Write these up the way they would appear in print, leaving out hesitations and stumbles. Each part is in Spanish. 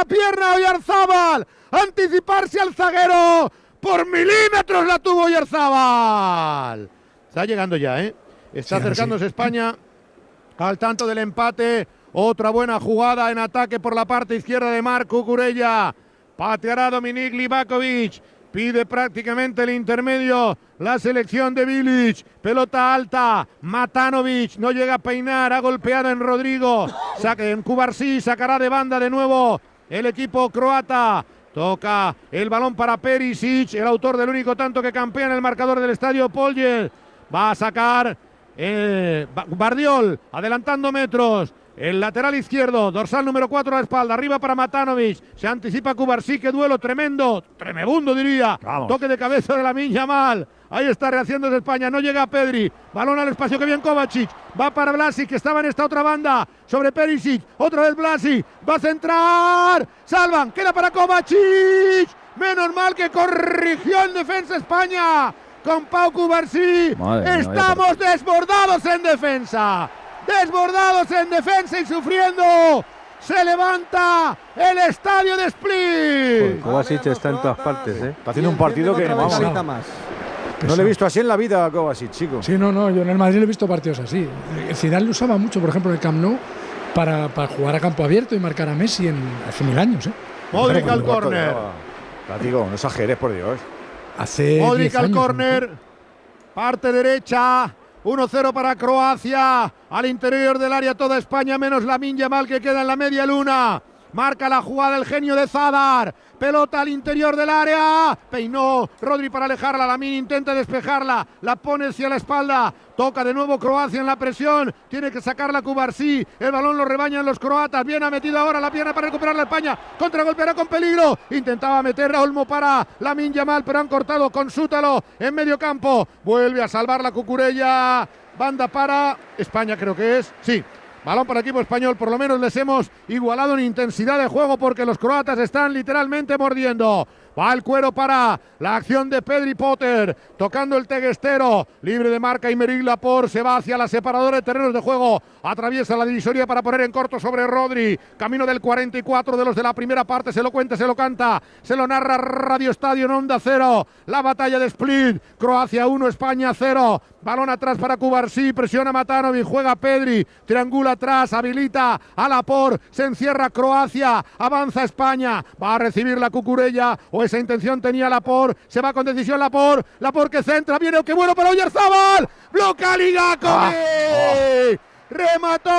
pierna Oyarzábal, anticiparse al zaguero, por milímetros la tuvo Oyarzábal. Está llegando ya, está acercándose España al tanto del empate. Otra buena jugada en ataque por la parte izquierda de Marc Cucurella. Pateará Dominik Livakovic. Pide prácticamente el intermedio la selección de Bilic. Pelota alta. Matanovic no llega a peinar. Ha golpeado en Rodrigo. En Cubarsí sacará de banda de nuevo el equipo croata. Toca el balón para Perisic, el autor del único tanto que campea en el marcador del estadio Polje. Va a sacar Bardiol, adelantando metros. El lateral izquierdo, dorsal número 4 a la espalda, arriba para Matanovic. Se anticipa Cubarsí, qué duelo tremendo, tremebundo diría. Vamos. Toque de cabeza de Lamine Yamal. Ahí está rehaciéndose España, no llega a Pedri. Balón al espacio, que bien Kovacic. Va para Vlasic, que estaba en esta otra banda. Sobre Perisic, otra vez Vlasic. Va a centrar. Salvan, queda para Kovacic. Menos mal que corrigió en defensa España. Con Pau Cubarsí. Estamos desbordados en defensa. Desbordados en defensa y sufriendo. Se levanta el estadio de Split. Kovacic está en todas partes, Está haciendo un partido que vamos, no le he visto así en la vida a Kovacic, chico. Sí, no, yo en el Madrid le he visto partidos así. Zidane lo usaba mucho, por ejemplo, en el Camp Nou para jugar a campo abierto y marcar a Messi hace 1000 años. Modric al córner. Digo, no exageres, por Dios. Modric al córner. Parte derecha. 1-0 para Croacia, al interior del área toda España, menos Lamine Yamal, que queda en la media luna. Marca la jugada el genio de Zadar. Pelota al interior del área. Peinó Rodri para alejarla. Lamine intenta despejarla. La pone hacia la espalda. Toca de nuevo Croacia en la presión. Tiene que sacarla Cubarsí. El balón lo rebañan los croatas. Bien ha metido ahora la pierna para recuperar la España. Contragolpeará con peligro. Intentaba meter a Olmo para Lamine Yamal, pero han cortado con Sútalo en medio campo. Vuelve a salvar la Cucurella. Banda para España, creo que es. Sí. Balón para el equipo español, por lo menos les hemos igualado en intensidad de juego porque los croatas están literalmente mordiendo. Va el cuero para la acción de Pedri Potter, tocando el teguestero, libre de marca Aymeric Laporte, se va hacia la separadora de terrenos de juego, atraviesa la divisoria para poner en corto sobre Rodri, camino del 44 de los de la primera parte, se lo cuenta, se lo canta, se lo narra Radio Estadio en Onda Cero, la batalla de Split, Croacia 1, España 0, balón atrás para Cubarsí, presiona Matanovic, juega Pedri, triangula atrás, habilita a Laporte, se encierra Croacia, avanza España, va a recibir la Cucurella, o esa intención tenía Laporte, se va con decisión Laporte que centra, viene, qué bueno para Oyarzábal, bloca Livakovic, remató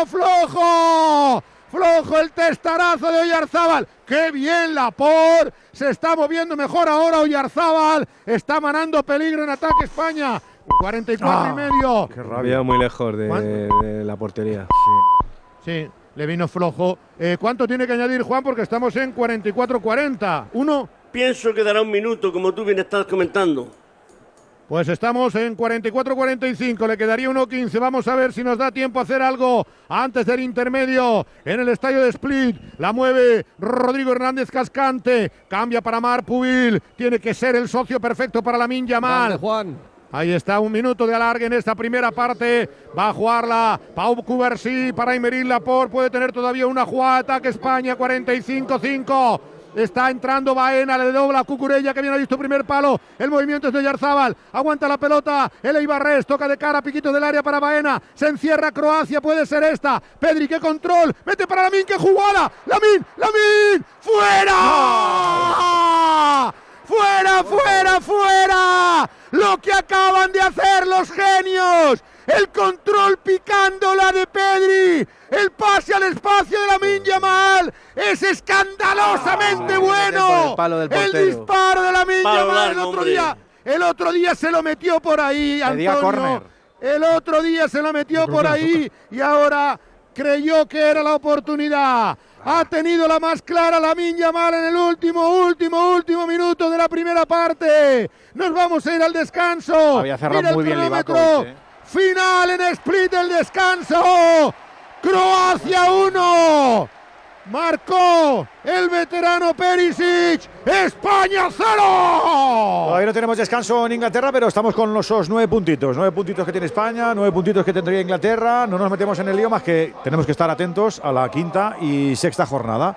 flojo el testarazo de Oyarzábal, qué bien Laporte, se está moviendo mejor ahora Oyarzábal, está manando peligro en ataque España, 44 y medio. Qué rabia, muy lejos de la portería. Sí, le vino flojo. ¿Cuánto tiene que añadir Juan? Porque estamos en 44-40. ¿Uno? Pienso que dará un minuto, como tú bien estás comentando. Pues estamos en 44-45, le quedaría 1-15. Vamos a ver si nos da tiempo a hacer algo antes del intermedio en el estadio de Split. La mueve Rodrigo Hernández Cascante, cambia para Marc Pubil. Tiene que ser el socio perfecto para Lamine Yamal. Grande, Juan. Ahí está, un minuto de alargue en esta primera parte. Va a jugarla Pau Cubarsí para Aymeric Laporte. Puede tener todavía una jugada de ataque España, 45-5. Está entrando Baena, le dobla a Cucurella, que bien ha visto primer palo. El movimiento es de Oyarzábal. Aguanta la pelota. El Eibarres toca de cara, piquito del área para Baena. Se encierra Croacia, puede ser esta. Pedri, qué control. Mete para Lamine, qué jugada. Lamine. ¡Fuera! ¡No! ¡Fuera! Lo que acaban de hacer los genios. El control picándola de Pedri. El pase al espacio de Lamine Yamal. Es escandalosamente bueno. El disparo de Lamine Yamal el otro día se lo metió por ahí, Antonio. El otro día se lo metió por ahí y ahora creyó que era la oportunidad. Ha tenido la más clara Lamine Yamal en el último minuto de la primera parte. Nos vamos a ir al descanso. Había cerrado muy bien Livakovic. Final en Split, el descanso. Croacia 1. Marcó el veterano Perisic. España 0. Todavía no tenemos descanso en Inglaterra, pero estamos con esos 9 puntitos. 9 puntitos que tiene España, 9 puntitos que tendría Inglaterra. No nos metemos en el lío, más que tenemos que estar atentos a la quinta y sexta jornada.